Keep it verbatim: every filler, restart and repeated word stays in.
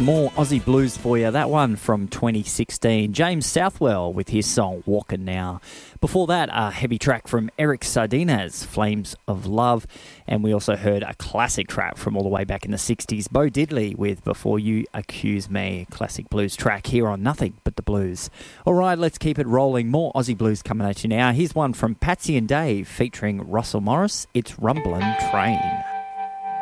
some more Aussie blues for you. That one from twenty sixteen. James Southwell with his song Walkin' Now. Before that, a heavy track from Eric Sardinez, Flames of Love. And we also heard a classic track from all the way back in the sixties, Bo Diddley with Before You Accuse Me. Classic blues track here on Nothing But the Blues. All right, let's keep it rolling. More Aussie blues coming at you now. Here's one from Patsy and Dave featuring Russell Morris. It's Rumblin' Train.